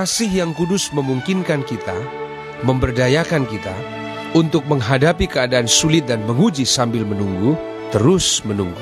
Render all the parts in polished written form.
kasih yang kudus memungkinkan kita, memberdayakan kita untuk menghadapi keadaan sulit dan menguji sambil menunggu, terus menunggu.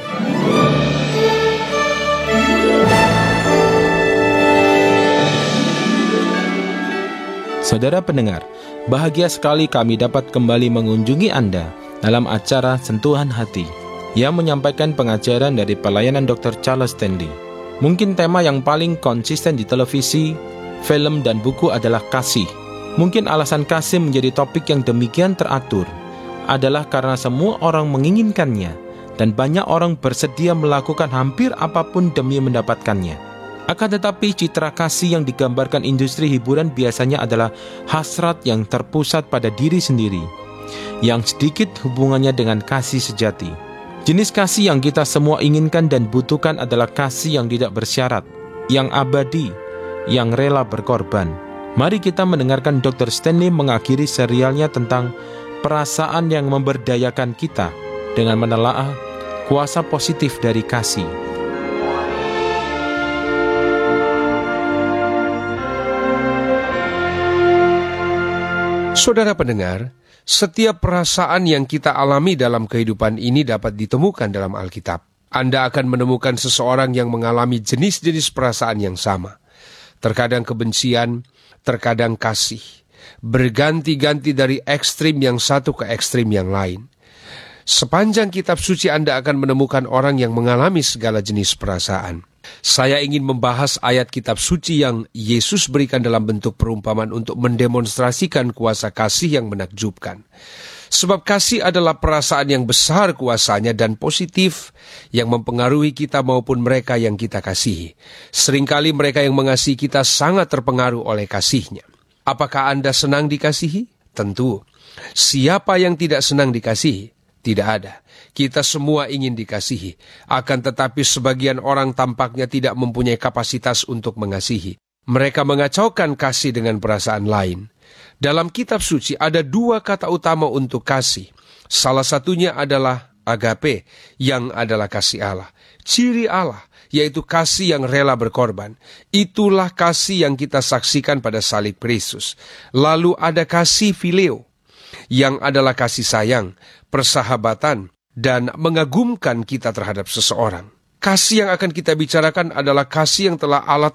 Saudara pendengar, bahagia sekali kami dapat kembali mengunjungi Anda dalam acara Sentuhan Hati yang menyampaikan pengajaran dari pelayanan Dr. Charles Stanley. Mungkin tema yang paling konsisten di televisi, film, dan buku adalah kasih. Mungkin alasan kasih menjadi topik yang demikian teratur adalah karena semua orang menginginkannya dan banyak orang bersedia melakukan hampir apapun demi mendapatkannya. Akan tetapi citra kasih yang digambarkan industri hiburan biasanya adalah hasrat yang terpusat pada diri sendiri, yang sedikit hubungannya dengan kasih sejati. Jenis kasih yang kita semua inginkan dan butuhkan adalah kasih yang tidak bersyarat, yang abadi, yang rela berkorban. Mari kita mendengarkan Dr. Stanley mengakhiri serialnya tentang perasaan yang memberdayakan kita dengan menelaah kuasa positif dari kasih. Saudara pendengar, setiap perasaan yang kita alami dalam kehidupan ini dapat ditemukan dalam Alkitab. Anda akan menemukan seseorang yang mengalami jenis-jenis perasaan yang sama. Terkadang kebencian, terkadang kasih. Berganti-ganti dari ekstrim yang satu ke ekstrim yang lain. Sepanjang kitab suci Anda akan menemukan orang yang mengalami segala jenis perasaan. Saya ingin membahas ayat kitab suci yang Yesus berikan dalam bentuk perumpamaan untuk mendemonstrasikan kuasa kasih yang menakjubkan. Sebab kasih adalah perasaan yang besar kuasanya dan positif yang mempengaruhi kita maupun mereka yang kita kasihi. Seringkali mereka yang mengasihi kita sangat terpengaruh oleh kasihnya. Apakah Anda senang dikasihi? Tentu. Siapa yang tidak senang dikasihi? Tidak ada. Kita semua ingin dikasihi. Akan tetapi sebagian orang tampaknya tidak mempunyai kapasitas untuk mengasihi. Mereka mengacaukan kasih dengan perasaan lain. Dalam kitab suci ada dua kata utama untuk kasih. Salah satunya adalah agape, yang adalah kasih Allah. Ciri Allah, yaitu kasih yang rela berkorban. Itulah kasih yang kita saksikan pada salib Kristus. Lalu ada kasih phileo, yang adalah kasih sayang, persahabatan, dan mengagumkan kita terhadap seseorang. Kasih yang akan kita bicarakan adalah kasih yang telah Allah